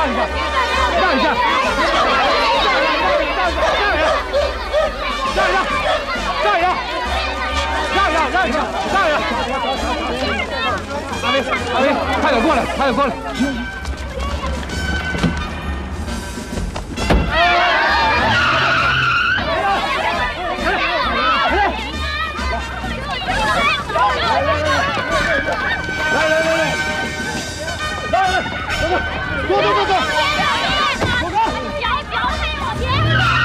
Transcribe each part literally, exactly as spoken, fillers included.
让一下，让一下，让一下，让一下，让一下，让一下，让一下，让一下。阿威，阿威，快点过来，快点过来。 来来来来，来来，走走走走走，走开！脚脚配我别！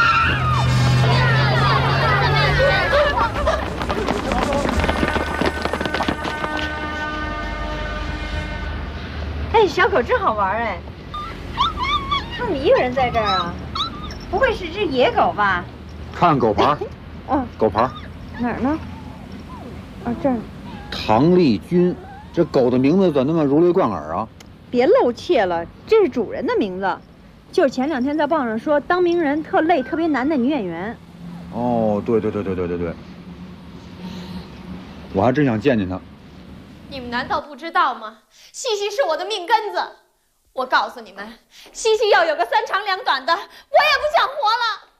哎，小狗真好玩哎！看你一个人在这儿啊，不会是只野狗吧？ 看狗牌。 嗯， 狗牌哪儿呢？啊，这儿。 唐丽君。 这狗的名字怎么那么如雷贯耳啊？ 别露怯了，这是主人的名字。就是前两天在报上说当名人特累、特别难的女演员。 哦，对对对对对对对，我还真想见见她。 你们难道不知道吗？西西是我的命根子。我告诉你们，西西要有个三长两短的，我也不想活了。